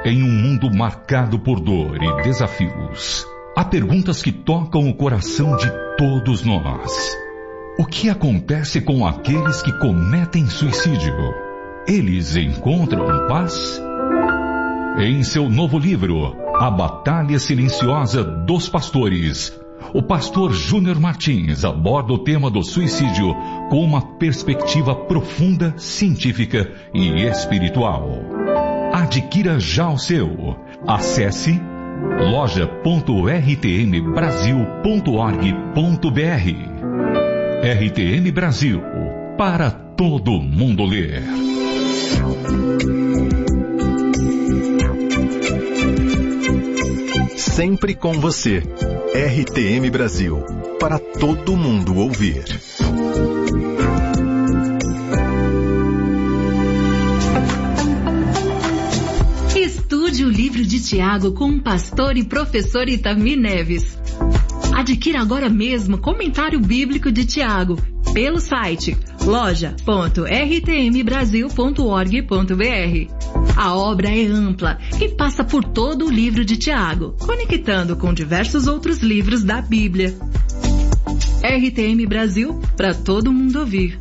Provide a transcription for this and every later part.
Em um mundo marcado por dor e desafios, há perguntas que tocam o coração de todos nós. O que acontece com aqueles que cometem suicídio? Eles encontram paz? Em seu novo livro, A Batalha Silenciosa dos Pastores, o pastor Júnior Martins aborda o tema do suicídio com uma perspectiva profunda, científica e espiritual. Adquira já o seu. Acesse loja.rtmbrasil.org.br. RTM Brasil, para todo mundo ler. Sempre com você. RTM Brasil, para todo mundo ouvir. Estude o livro de Tiago com o pastor e professor Itamir Neves. Adquira agora mesmo Comentário Bíblico de Tiago pelo site loja.rtmbrasil.org.br. A obra é ampla e passa por todo o livro de Tiago, conectando com diversos outros livros da Bíblia. RTM Brasil, para todo mundo ouvir.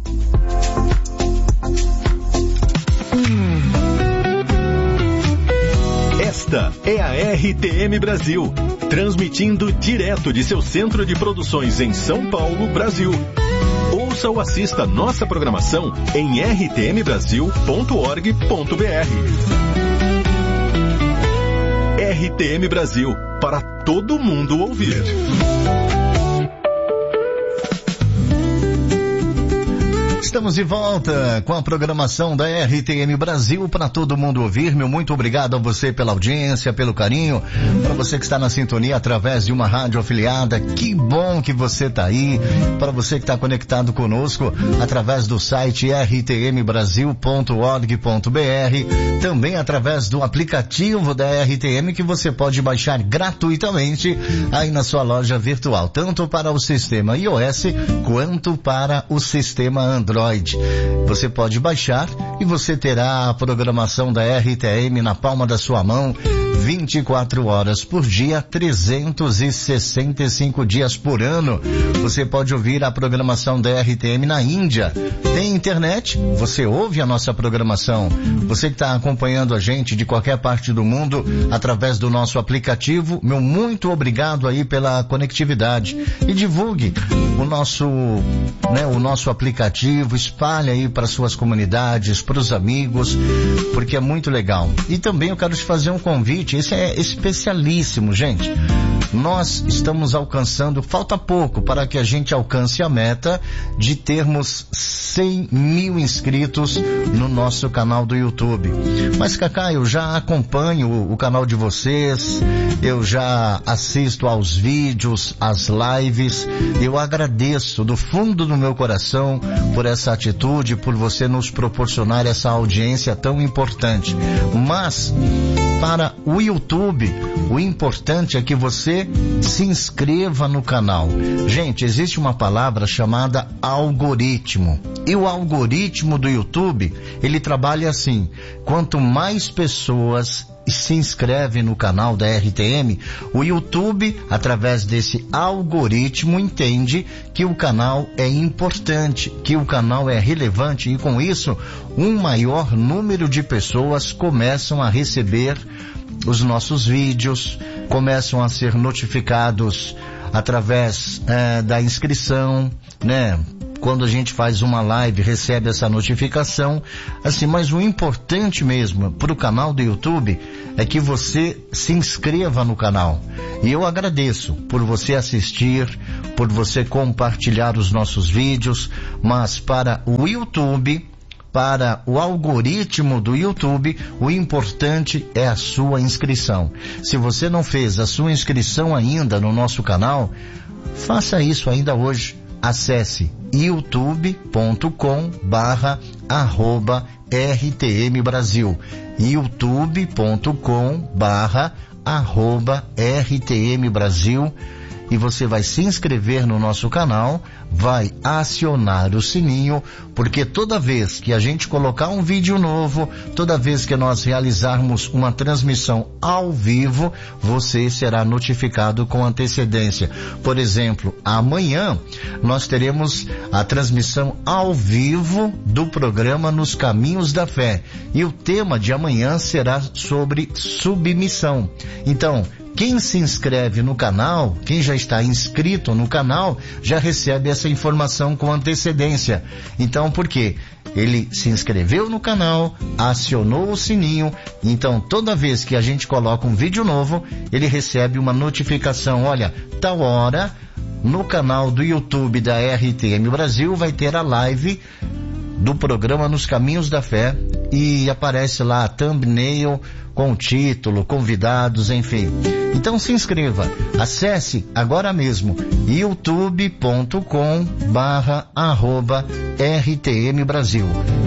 Esta é a RTM Brasil, transmitindo direto de seu centro de produções em São Paulo, Brasil. Ouça ou assista nossa programação em rtmbrasil.org.br. RTM Brasil, para todo mundo ouvir. Estamos de volta com a programação da RTM Brasil para todo mundo ouvir. Meu muito obrigado a você pela audiência, pelo carinho, para você que está na sintonia através de uma rádio afiliada. Que bom que você está aí, para você que está conectado conosco através do site rtmbrasil.org.br, também através do aplicativo da RTM que você pode baixar gratuitamente aí na sua loja virtual, tanto para o sistema iOS quanto para o sistema Android. Você pode baixar e você terá a programação da RTM na palma da sua mão, 24 horas por dia, 365 dias por ano. Você pode ouvir a programação da RTM na Índia. Tem internet? Você ouve a nossa programação. Você que está acompanhando a gente de qualquer parte do mundo através do nosso aplicativo, meu muito obrigado aí pela conectividade. E divulgue o nosso aplicativo, espalhe aí para suas comunidades, para os amigos, porque é muito legal. E também eu quero te fazer um convite, esse é especialíssimo, gente. Nós estamos alcançando, falta pouco para que a gente alcance a meta de termos 100 mil inscritos no nosso canal do YouTube. Mas, Cacá, eu já acompanho o canal de vocês, eu já assisto aos vídeos, às lives. Eu agradeço do fundo do meu coração por essa atitude, por você nos proporcionar essa audiência tão importante. Mas, para o YouTube, o importante é que você se inscreva no canal. Gente, existe uma palavra chamada algoritmo. E o algoritmo do YouTube, ele trabalha assim: quanto mais pessoas se inscrevem no canal da RTM, o YouTube, através desse algoritmo, entende que o canal é importante, que o canal é relevante, e com isso, um maior número de pessoas começam a receber os nossos vídeos, começam a ser notificados através da inscrição, né? Quando a gente faz uma live, recebe essa notificação, assim, mas o importante mesmo para o canal do YouTube é que você se inscreva no canal. E eu agradeço por você assistir, por você compartilhar os nossos vídeos, mas para o YouTube, para o algoritmo do YouTube, o importante é a sua inscrição. Se você não fez a sua inscrição ainda no nosso canal, faça isso ainda hoje. Acesse youtube.com/RTM Brasil, youtube.com/RTM Brasil, e você vai se inscrever no nosso canal, vai acionar o sininho, porque toda vez que a gente colocar um vídeo novo, toda vez que nós realizarmos uma transmissão ao vivo, você será notificado com antecedência. Por exemplo, amanhã nós teremos a transmissão ao vivo do programa Nos Caminhos da Fé. E o tema de amanhã será sobre submissão. Então, quem se inscreve no canal, quem já está inscrito no canal, já recebe essa informação com antecedência. Então, por quê? Ele se inscreveu no canal, acionou o sininho, então toda vez que a gente coloca um vídeo novo, ele recebe uma notificação. Olha, tal hora, no canal do YouTube da RTM Brasil, vai ter a live do programa Nos Caminhos da Fé, e aparece lá a thumbnail com o título, convidados, enfim. Então se inscreva, acesse agora mesmo youtube.com/RTM Brasil,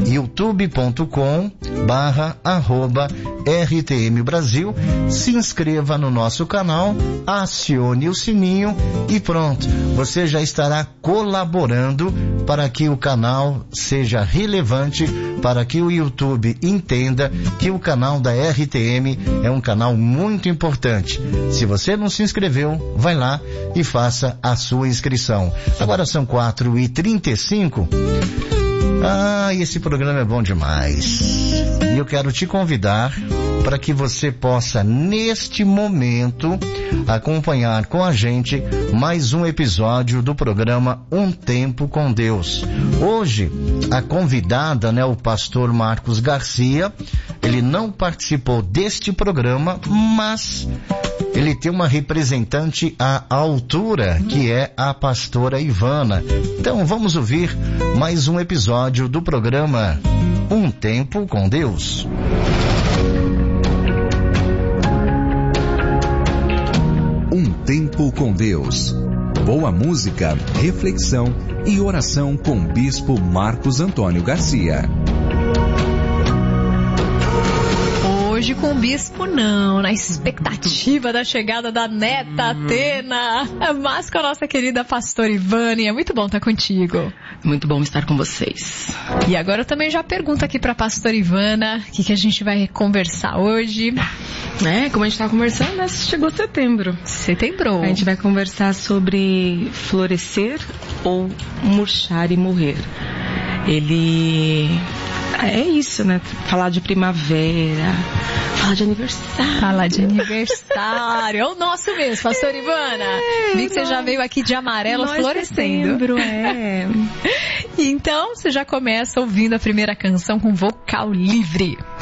youtube.com/RTM Brasil, se inscreva no nosso canal, acione o sininho e pronto, você já estará colaborando para que o canal seja relevante, para que o YouTube entenda que o canal da RTM é um canal muito importante. Se você não se inscreveu, vai lá e faça a sua inscrição. Agora são 4h35. Esse programa é bom demais. E eu quero te convidar para que você possa, neste momento, acompanhar com a gente mais um episódio do programa Um Tempo com Deus. Hoje, a convidada, o pastor Marcos Garcia, ele não participou deste programa, mas ele tem uma representante à altura, que é a pastora Ivana. Então vamos ouvir mais um episódio do programa Um Tempo com Deus. Um Tempo com Deus. Boa música, reflexão e oração com o Bispo Marcos Antônio Garcia. Hoje com o Bispo não, na expectativa da chegada da neta Atena, mas com a nossa querida pastora Ivane. É muito bom estar contigo. Muito bom estar com vocês. E agora eu também já pergunto aqui para a pastora Ivana, o que a gente vai conversar hoje? Como a gente estava conversando, chegou setembro. Setembro. A gente vai conversar sobre florescer ou murchar e morrer. É isso, Falar de primavera, falar de aniversário. Falar de aniversário. É o nosso mesmo, pastora Ivana. Vi que você já veio aqui de amarelo florescendo. Setembro, Então, você já começa ouvindo a primeira canção com vocal livre.